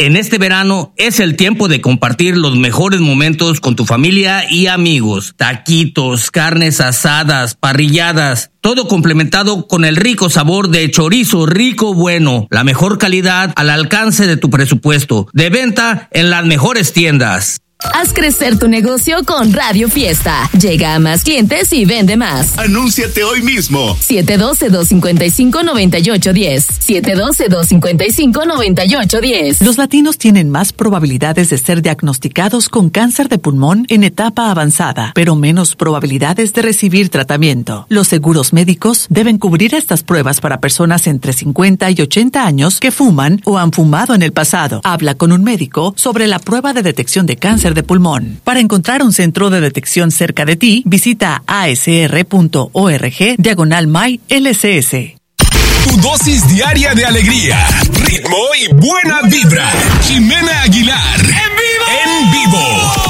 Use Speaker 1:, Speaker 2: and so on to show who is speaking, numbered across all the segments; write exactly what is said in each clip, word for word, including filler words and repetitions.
Speaker 1: En este verano es el tiempo de compartir los mejores momentos con tu familia y amigos. Taquitos, carnes asadas, parrilladas, todo complementado con el rico sabor de chorizo rico bueno. La mejor calidad al alcance de tu presupuesto. De venta en las mejores tiendas.
Speaker 2: Haz crecer tu negocio con Radio Fiesta. Llega a más clientes y vende más.
Speaker 3: Anúnciate hoy mismo.
Speaker 2: siete uno dos, dos cinco cinco, nueve ocho uno cero. siete uno dos, dos cinco cinco, nueve ocho uno cero.
Speaker 4: Los latinos tienen más probabilidades de ser diagnosticados con cáncer de pulmón en etapa avanzada, pero menos probabilidades de recibir tratamiento. Los seguros médicos deben cubrir estas pruebas para personas entre cincuenta y ochenta años que fuman o han fumado en el pasado. Habla con un médico sobre la prueba de detección de cáncer de pulmón. Para encontrar un centro de detección cerca de ti, visita asr.org diagonal my lcs.
Speaker 3: Tu dosis diaria de alegría, ritmo y buena vibra. Jimena Aguilar. ¡En vivo! ¡En vivo!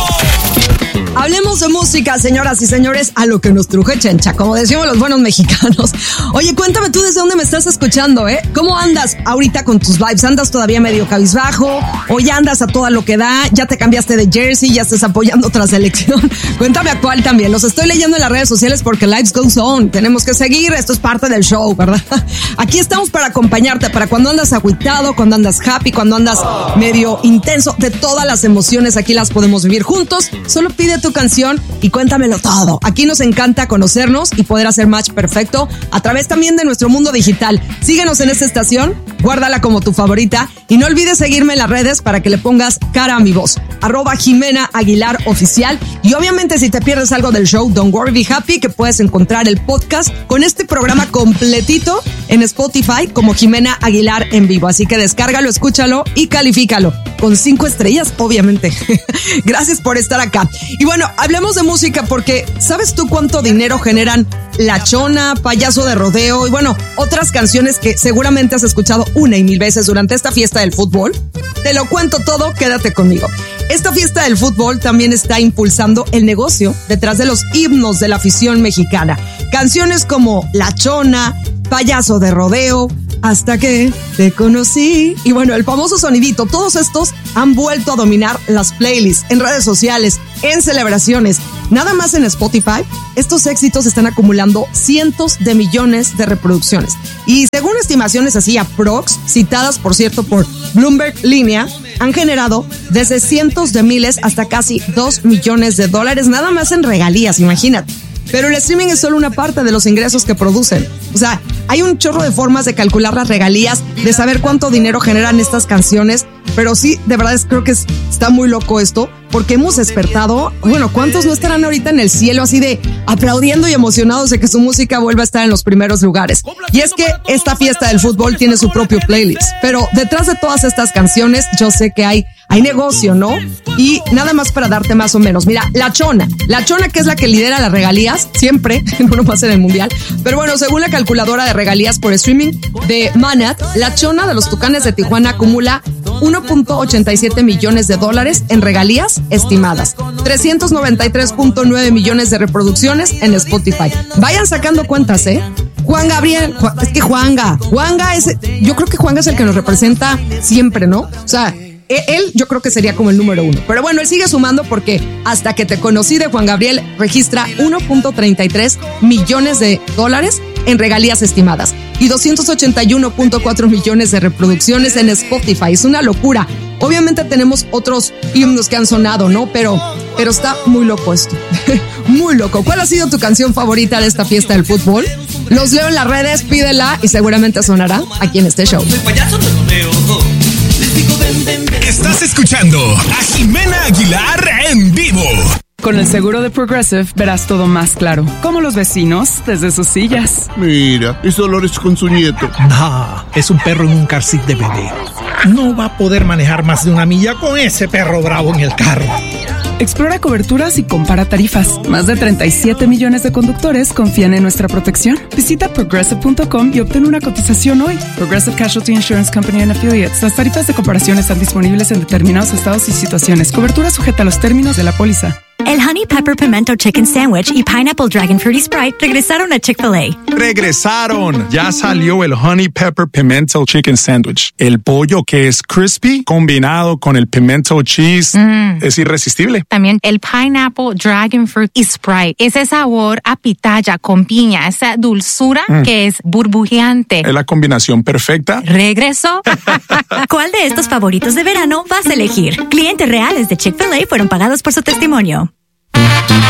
Speaker 5: Hablemos de música, señoras y señores, a lo que nos truje chencha, como decimos los buenos mexicanos. Oye, cuéntame tú desde dónde me estás escuchando, ¿eh? ¿Cómo andas ahorita con tus vibes? ¿Andas todavía medio cabizbajo? ¿O ya andas a toda lo que da? ¿Ya te cambiaste de jersey? ¿Ya estás apoyando otra selección? Cuéntame a cuál también. Los estoy leyendo en las redes sociales porque life goes on. Tenemos que seguir, esto es parte del show, ¿verdad? Aquí estamos para acompañarte, para cuando andas agüitado, cuando andas happy, cuando andas medio intenso. De todas las emociones, aquí las podemos vivir juntos. Solo pide tu canción y cuéntamelo todo. Aquí nos encanta conocernos y poder hacer match perfecto a través también de nuestro mundo digital. Síguenos en esta estación, guárdala como tu favorita y no olvides seguirme en las redes para que le pongas cara a mi voz. Arroba Jimena Aguilar Oficial. Y obviamente si te pierdes algo del show, don't worry, be happy, que puedes encontrar el podcast con este programa completito en Spotify como Jimena Aguilar en vivo. Así que descárgalo, escúchalo y califícalo con cinco estrellas, obviamente. Gracias por estar acá. Y bueno, hablemos de música porque ¿sabes tú cuánto dinero generan La Chona, Payaso de Rodeo y bueno, otras canciones que seguramente has escuchado una y mil veces durante esta fiesta del fútbol? Te lo cuento todo, quédate conmigo. Esta fiesta del fútbol también está impulsando el negocio detrás de los himnos de la afición mexicana. Canciones como La Chona, Payaso de Rodeo, Hasta que te conocí y bueno, el famoso sonidito. Todos estos han vuelto a dominar las playlists en redes sociales, en celebraciones. Nada más en Spotify, estos éxitos están acumulando cientos de millones de reproducciones. Y según estimaciones así aprox, citadas por cierto por Bloomberg Línea, han generado desde cientos de miles hasta casi dos millones de dólares nada más en regalías, imagínate. Pero el streaming es solo una parte de los ingresos que producen. O sea, hay un chorro de formas de calcular las regalías, de saber cuánto dinero generan estas canciones. Pero sí, de verdad es, creo que es, está muy loco esto, porque hemos despertado, bueno, ¿cuántos no estarán ahorita en el cielo así de aplaudiendo y emocionados de que su música vuelva a estar en los primeros lugares? Y es que esta fiesta del fútbol tiene su propio playlist, pero detrás de todas estas canciones yo sé que hay, hay negocio, ¿no? Y nada más para darte más o menos, mira, La Chona, La Chona que es la que lidera las regalías, siempre, no nomás en el mundial, pero bueno, según la calculadora de regalías por streaming de Manat, La Chona de los Tucanes de Tijuana acumula uno punto ochenta y siete millones de dólares en regalías estimadas, trescientos noventa y tres punto nueve millones de reproducciones en Spotify. Vayan sacando cuentas, ¿eh? Juan Gabriel, Juan, es que Juanga, Juanga es, yo creo que Juanga es el que nos representa siempre, ¿no? O sea, él yo creo que sería como el número uno. Pero bueno, él sigue sumando porque Hasta que te conocí de Juan Gabriel registra uno punto treinta y tres millones de dólares en regalías estimadas y doscientos ochenta y uno punto cuatro millones de reproducciones en Spotify. Es una locura. Obviamente tenemos otros himnos que han sonado, ¿no? Pero, pero está muy loco esto. Muy loco. ¿Cuál ha sido tu canción favorita de esta fiesta del fútbol? Los leo en las redes, pídela y seguramente sonará aquí en este show.
Speaker 3: Estás escuchando a Jimena Aguilar en vivo.
Speaker 6: Con el seguro de Progressive verás todo más claro, como los vecinos desde sus sillas.
Speaker 7: Mira, es Dolores con su nieto.
Speaker 8: No, es un perro en un car seat de bebé. No va a poder manejar más de una milla con ese perro bravo en el carro.
Speaker 6: Explora coberturas y compara tarifas. Más de treinta y siete millones de conductores confían en nuestra protección. Visita progressive punto com y obtén una cotización hoy. Progressive Casualty Insurance Company and Affiliates. Las tarifas de comparación están disponibles en determinados estados y situaciones. Cobertura sujeta a los términos de la póliza.
Speaker 9: El Honey Pepper Pimento Chicken Sandwich y Pineapple Dragon Fruity Sprite regresaron a Chick-fil-A.
Speaker 10: ¡Regresaron! Ya salió el Honey Pepper Pimento Chicken Sandwich. El pollo que es crispy combinado con el pimento cheese mm. es irresistible.
Speaker 11: También el Pineapple Dragon Fruit y Sprite. Ese sabor a pitaya con piña, esa dulzura mm. que es burbujeante.
Speaker 10: Es la combinación perfecta.
Speaker 11: ¿Regresó?
Speaker 9: ¿Cuál de estos favoritos de verano vas a elegir? Clientes reales de Chick-fil-A fueron pagados por su testimonio.